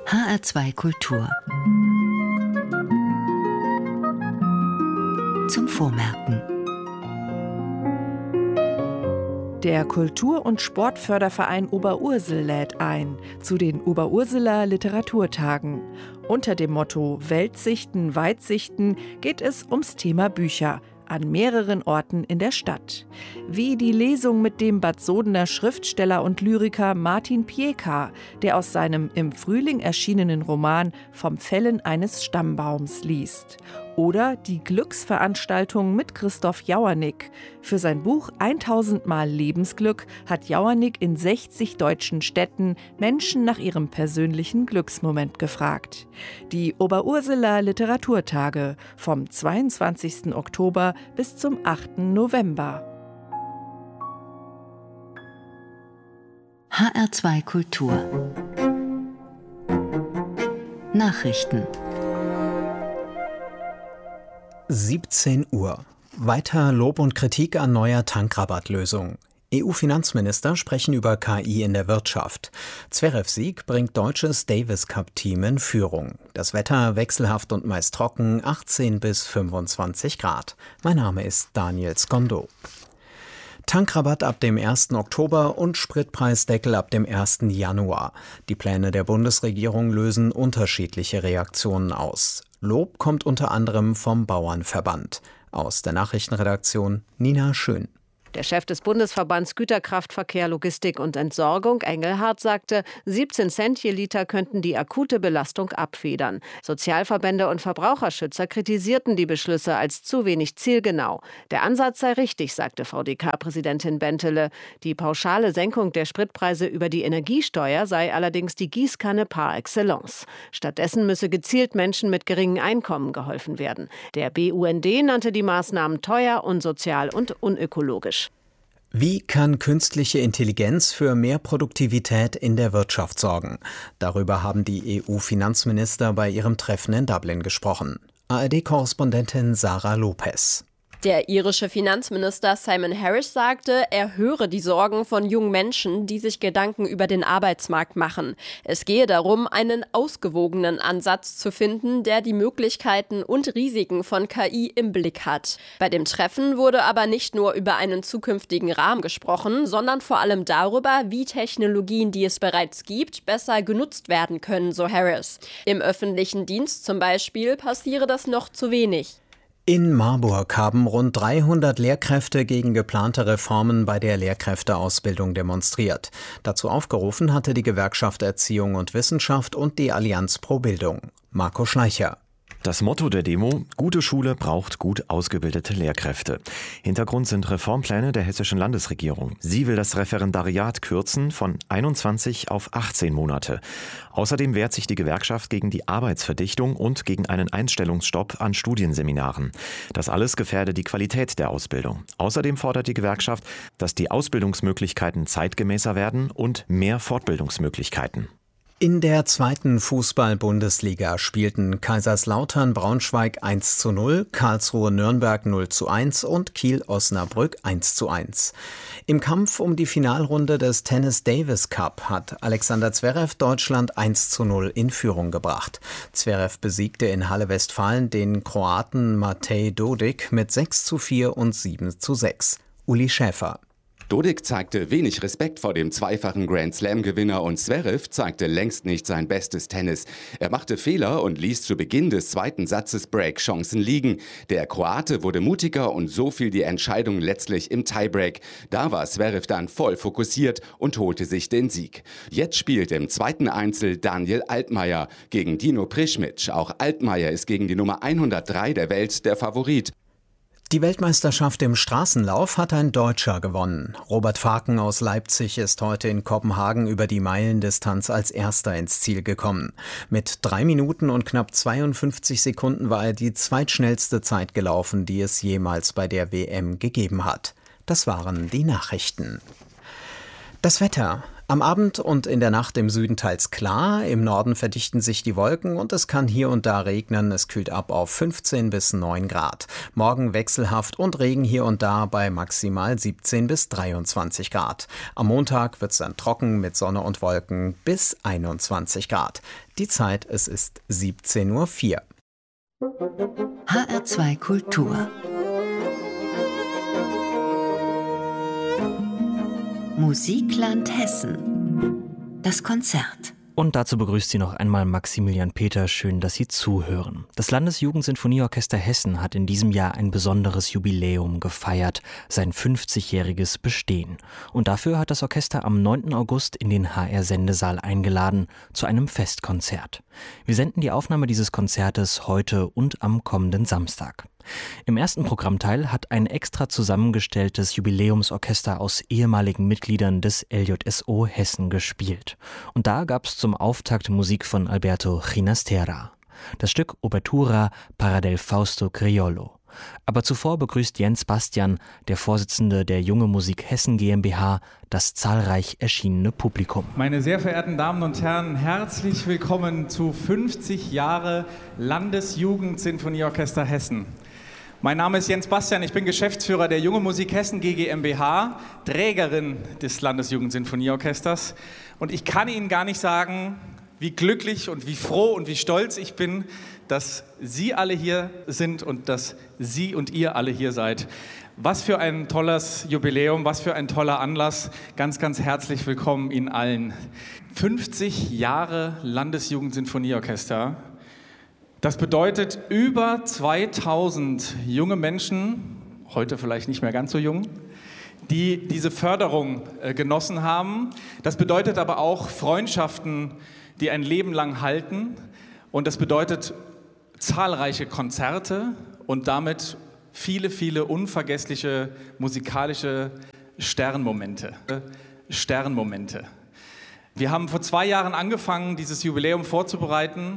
HR2 Kultur. Zum Vormerken. Der Kultur- und Sportförderverein Oberursel lädt ein zu den Oberurseler Literaturtagen. Unter dem Motto Weltsichten, Weitsichten geht es ums Thema Bücher an mehreren Orten in der Stadt. Wie die Lesung mit dem Bad Sodener Schriftsteller und Lyriker Martin Pieka, der aus seinem im Frühling erschienenen Roman Vom Fällen eines Stammbaums liest. Oder die Glücksveranstaltung mit Christoph Jauernick. Für sein Buch 1000 Mal Lebensglück hat Jauernick in 60 deutschen Städten Menschen nach ihrem persönlichen Glücksmoment gefragt. Die Oberurseler Literaturtage vom 22. Oktober bis zum 8. November. HR2 Kultur. Nachrichten. 17 Uhr. Weiter Lob und Kritik an neuer Tankrabattlösung. EU-Finanzminister sprechen über KI in der Wirtschaft. Zverev-Sieg bringt deutsches Davis-Cup-Team in Führung. Das Wetter wechselhaft und meist trocken, 18 bis 25 Grad. Mein Name ist Daniel Skondo. Tankrabatt ab dem 1. Oktober und Spritpreisdeckel ab dem 1. Januar. Die Pläne der Bundesregierung lösen unterschiedliche Reaktionen aus. Lob kommt unter anderem vom Bauernverband. Aus der Nachrichtenredaktion Nina Schön. Der Chef des Bundesverbands Güterkraftverkehr, Logistik und Entsorgung, Engelhardt, sagte, 17 Cent je Liter könnten die akute Belastung abfedern. Sozialverbände und Verbraucherschützer kritisierten die Beschlüsse als zu wenig zielgenau. Der Ansatz sei richtig, sagte VDK-Präsidentin Bentele. Die pauschale Senkung der Spritpreise über die Energiesteuer sei allerdings die Gießkanne par excellence. Stattdessen müsse gezielt Menschen mit geringen Einkommen geholfen werden. Der BUND nannte die Maßnahmen teuer, unsozial und unökologisch. Wie kann künstliche Intelligenz für mehr Produktivität in der Wirtschaft sorgen? Darüber haben die EU-Finanzminister bei ihrem Treffen in Dublin gesprochen. ARD-Korrespondentin Sarah Lopez. Der irische Finanzminister Simon Harris sagte, er höre die Sorgen von jungen Menschen, die sich Gedanken über den Arbeitsmarkt machen. Es gehe darum, einen ausgewogenen Ansatz zu finden, der die Möglichkeiten und Risiken von KI im Blick hat. Bei dem Treffen wurde aber nicht nur über einen zukünftigen Rahmen gesprochen, sondern vor allem darüber, wie Technologien, die es bereits gibt, besser genutzt werden können, so Harris. Im öffentlichen Dienst zum Beispiel passiere das noch zu wenig. In Marburg haben rund 300 Lehrkräfte gegen geplante Reformen bei der Lehrkräfteausbildung demonstriert. Dazu aufgerufen hatte die Gewerkschaft Erziehung und Wissenschaft und die Allianz pro Bildung. Marco Schleicher. Das Motto der Demo: Gute Schule braucht gut ausgebildete Lehrkräfte. Hintergrund sind Reformpläne der hessischen Landesregierung. Sie will das Referendariat kürzen von 21 auf 18 Monate. Außerdem wehrt sich die Gewerkschaft gegen die Arbeitsverdichtung und gegen einen Einstellungsstopp an Studienseminaren. Das alles gefährde die Qualität der Ausbildung. Außerdem fordert die Gewerkschaft, dass die Ausbildungsmöglichkeiten zeitgemäßer werden und mehr Fortbildungsmöglichkeiten. In der zweiten Fußball-Bundesliga spielten Kaiserslautern Braunschweig 1:0, Karlsruhe Nürnberg 0:1 und Kiel Osnabrück 1:1. Im Kampf um die Finalrunde des Tennis Davis Cup hat Alexander Zverev Deutschland 1:0 in Führung gebracht. Zverev besiegte in Halle Westfalen den Kroaten Matej Dodik mit 6:4 und 7:6. Uli Schäfer. Dodik zeigte wenig Respekt vor dem zweifachen Grand-Slam-Gewinner und Zverev zeigte längst nicht sein bestes Tennis. Er machte Fehler und ließ zu Beginn des zweiten Satzes Break-Chancen liegen. Der Kroate wurde mutiger und so fiel die Entscheidung letztlich im Tiebreak. Da war Zverev dann voll fokussiert und holte sich den Sieg. Jetzt spielt im zweiten Einzel Daniel Altmaier gegen Dino Prischmic. Auch Altmaier ist gegen die Nummer 103 der Welt der Favorit. Die Weltmeisterschaft im Straßenlauf hat ein Deutscher gewonnen. Robert Faken aus Leipzig ist heute in Kopenhagen über die Meilendistanz als Erster ins Ziel gekommen. Mit 3 Minuten und knapp 52 Sekunden war er die zweitschnellste Zeit gelaufen, die es jemals bei der WM gegeben hat. Das waren die Nachrichten. Das Wetter. Am Abend und in der Nacht im Süden teils klar, im Norden verdichten sich die Wolken und es kann hier und da regnen. Es kühlt ab auf 15 bis 9 Grad. Morgen wechselhaft und Regen hier und da bei maximal 17 bis 23 Grad. Am Montag wird es dann trocken mit Sonne und Wolken bis 21 Grad. Die Zeit, es ist 17:04 Uhr. HR2 Kultur. Musikland Hessen. Das Konzert. Und dazu begrüßt Sie noch einmal Maximilian Peter. Schön, dass Sie zuhören. Das Landesjugendsinfonieorchester Hessen hat in diesem Jahr ein besonderes Jubiläum gefeiert, sein 50-jähriges Bestehen. Und dafür hat das Orchester am 9. August in den HR-Sendesaal eingeladen zu einem Festkonzert. Wir senden die Aufnahme dieses Konzertes heute und am kommenden Samstag. Im ersten Programmteil hat ein extra zusammengestelltes Jubiläumsorchester aus ehemaligen Mitgliedern des LJSO Hessen gespielt. Und da gab es zum Auftakt Musik von Alberto Ginastera. Das Stück Obertura para del Fausto Criollo. Aber zuvor begrüßt Jens Bastian, der Vorsitzende der Junge Musik Hessen GmbH, das zahlreich erschienene Publikum. Meine sehr verehrten Damen und Herren, herzlich willkommen zu 50 Jahre Landesjugendsinfonieorchester Hessen. Mein Name ist Jens Bastian, ich bin Geschäftsführer der Junge Musik Hessen GmbH, Trägerin des Landesjugendsinfonieorchesters. Und ich kann Ihnen gar nicht sagen, wie glücklich und wie froh und wie stolz ich bin, dass Sie alle hier sind und dass Sie und ihr alle hier seid. Was für ein tolles Jubiläum, was für ein toller Anlass. Ganz, ganz herzlich willkommen Ihnen allen. 50 Jahre Landesjugendsinfonieorchester. Das bedeutet über 2000 junge Menschen, heute vielleicht nicht mehr ganz so jung, die diese Förderung genossen haben. Das bedeutet aber auch Freundschaften, die ein Leben lang halten. Und das bedeutet zahlreiche Konzerte und damit viele, viele unvergessliche musikalische Sternmomente. Wir haben vor 2 Jahren angefangen, dieses Jubiläum vorzubereiten.